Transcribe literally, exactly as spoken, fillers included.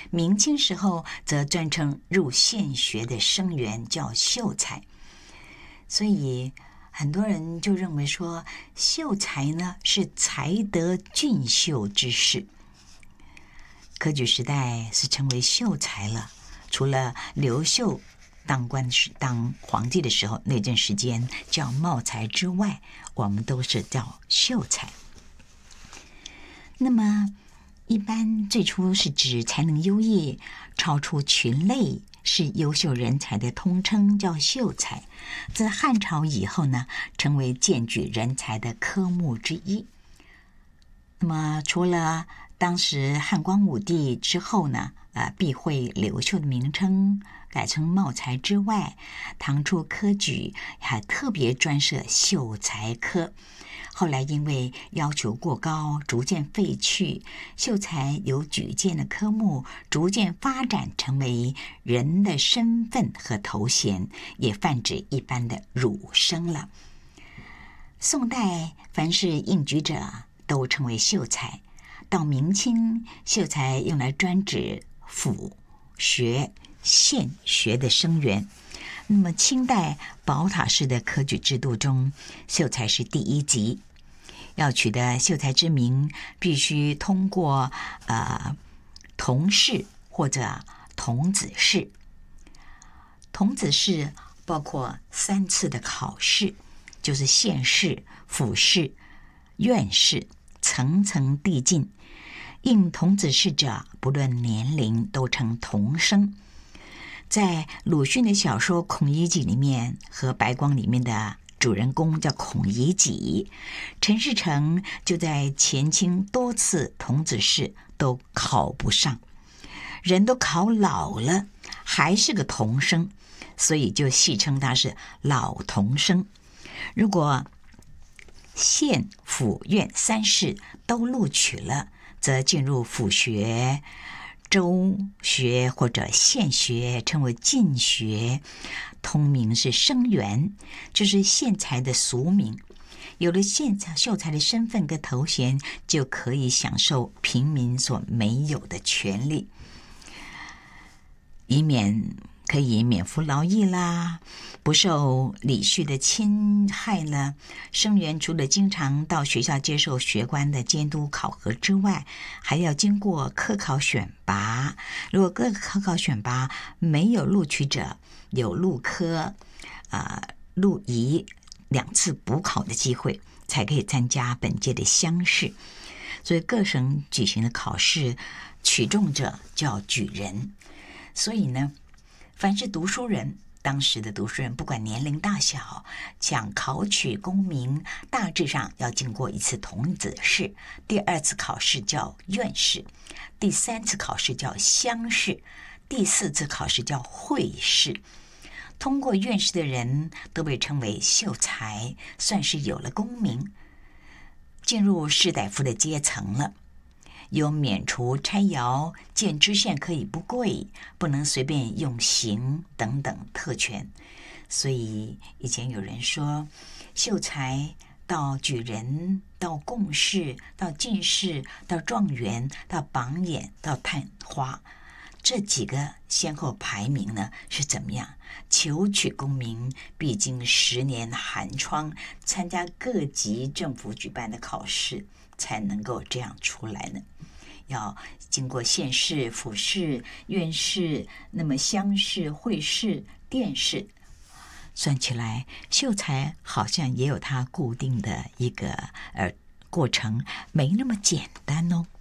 明清时候则专称入县学的生源叫秀才。所以很多人就认为说，秀才呢是才德俊秀之士。科举时代是称为秀才了，除了刘秀当官时当皇帝的时候那阵时间叫茂才之外，我们都是叫秀才。那么一般最初是指才能优异，超出群类，是优秀人才的通称，叫秀才。在汉朝以后呢，成为荐举人才的科目之一。那么除了当时汉光武帝之后呢，呃，避讳刘秀的名称，改成茂才之外，唐初科举还特别专设秀才科。后来因为要求过高，逐渐废去，秀才由举荐的科目逐渐发展成为人的身份和头衔，也泛指一般的儒生了。宋代凡是应举者都称为秀才，到明清，秀才用来专指府学、县学的生源。那么清代宝塔式的科举制度中，秀才是第一级，要取得秀才之名，必须通过呃童试或者童子试。童子试包括三次的考试，就是县试、府试、院试，层层递进。应童子试者，不论年龄，都称童生。在鲁迅的小说《孔乙己》里面和白光里面的主人公叫孔乙己，陈世成就在前清多次童子试都考不上，人都考老了，还是个童生，所以就戏称他是老童生。如果县、府、院三试都录取了，则进入府学、州学或者县学，称为进学，通名是生源，就是县才的俗名。有了县才秀才的身份跟头衔，就可以享受平民所没有的权利，以免可以免服劳役啦，不受礼序的侵害了。生源除了经常到学校接受学官的监督考核之外，还要经过科考选拔。如果各个科考选拔没有录取者，有录科、呃、录仪两次补考的机会，才可以参加本届的乡试。所以各省举行的考试，取中者叫举人。所以呢，凡是读书人，当时的读书人不管年龄大小，想考取功名，大致上要经过一次童子试，第二次考试叫院试，第三次考试叫乡试，第四次考试叫会试。通过院试的人都被称为秀才，算是有了功名，进入士大夫的阶层了。有免除差徭、见知县可以不跪、不能随便用刑等等特权。所以以前有人说，秀才到举人，到贡士，到进士，到状元，到榜眼，到探花，这几个先后排名呢是怎么样？求取功名，必经十年寒窗，参加各级政府举办的考试，才能够这样出来呢。要经过县试、府试、院试，那么乡试、会试、殿试，算起来，秀才好像也有它固定的一个呃过程，没那么简单哦。